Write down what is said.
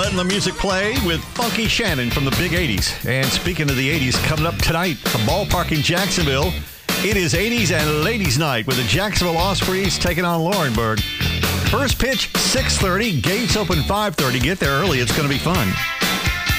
letting the music play with Funky Shannon from the big 80s. And speaking of the 80s, coming up tonight, a ballpark in Jacksonville, it is 80s and Ladies Night with the Jacksonville Ospreys taking on Laurinburg. First pitch, 6:30. Gates open 5:30. Get there early. It's going to be fun.